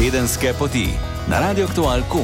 Tedenske poti na Radio Aktual.com.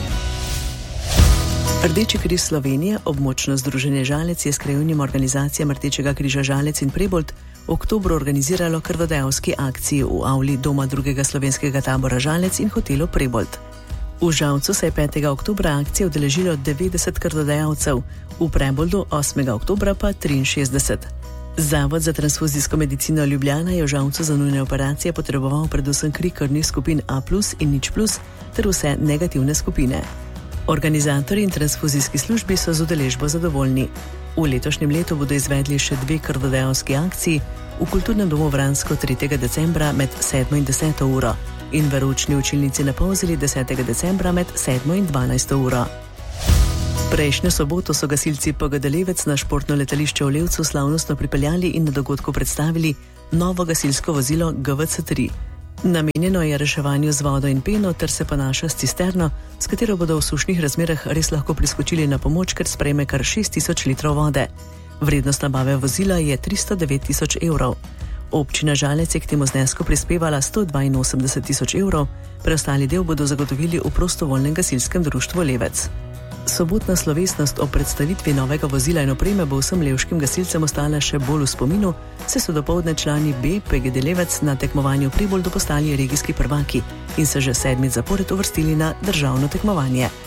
Rdeči križ Slovenije, območno združenje Žalec, je s krajevnim organizacijam Rdečega križa Žalec in Prebold v oktobru organiziralo krvodajalski akciji v avli Doma drugega slovenskega tabora Žalec in hotelu Prebold. V Žalcu se je 5. oktobra akcije udeležilo 90 krvodajalcev, v Preboldu 8. oktobra pa 63. Zavod za transfuzijsko medicino Ljubljana je v Žalcu za nujne operacije potreboval predvsem kri krvnih skupin A+ in nič+, ter vse negativne skupine. Organizatorji in transfuzijski službi so z udeležbo zadovoljni. V letošnjem letu bodo izvedli še 2 krvodajalski akciji v Kulturnem domu Vransko 3. decembra med 7. in 10. uro in v Ročni učilnici na Polzeli 10. decembra med 7. in 12. uro. Prejšnjo soboto so gasilci PGD Levec na športno letališče v Levcu slavnostno pripeljali in na dogodku predstavili novo gasilsko vozilo GVC3. Namenjeno je reševanju z vodo in peno ter se ponaša s cisterno, s katero bodo v sušnih razmerah res lahko priskočili na pomoč, ker sprejme kar 6000 litrov vode. Vrednost nabave vozila je 309 000 evrov. Občina Žalec je k temu znesku prispevala 182 000 evrov, preostali del bodo zagotovili v prostovoljnem gasilskem društvu Levec. Sobotna slovesnost o predstavitvi novega vozila in opreme bo vsem levškim gasilcem ostala še bolj v spominu, saj so dopoldne člani B PGD Levec na tekmovanju v Preboldu postali regijski prvaki in se že 7. zapored uvrstili na državno tekmovanje.